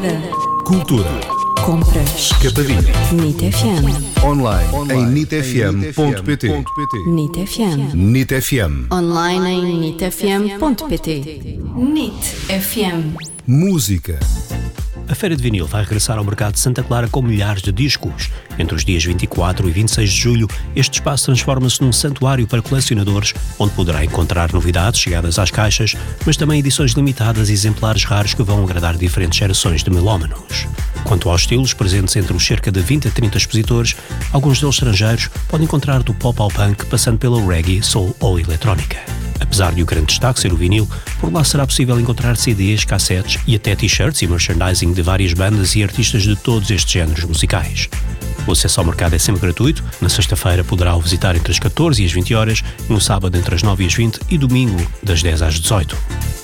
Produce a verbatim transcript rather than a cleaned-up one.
Moda. Cultura. Compras. Capadinha. Nit F M. Online, em nit f m ponto p t. Nit F M. Nit F M. Online em nit f m ponto p t. Nit F M. Música. A Feira de Vinil vai regressar ao mercado de Santa Clara com milhares de discos. Entre os dias vinte e quatro e vinte e seis de julho, este espaço transforma-se num santuário para colecionadores, onde poderá encontrar novidades chegadas às caixas, mas também edições limitadas e exemplares raros que vão agradar diferentes gerações de melómanos. Quanto aos estilos presentes entre os cerca de vinte a trinta expositores, alguns deles estrangeiros, podem encontrar do pop ao punk, passando pelo reggae, soul ou eletrónica. Apesar de o grande destaque ser o vinil, por lá será possível encontrar C Ds, cassetes e até t-shirts e merchandising de várias bandas e artistas de todos estes géneros musicais. O acesso ao mercado é sempre gratuito. Na sexta-feira poderá o visitar entre as catorze e as vinte horas, no sábado entre as nove e as vinte e domingo das dez às dezoito.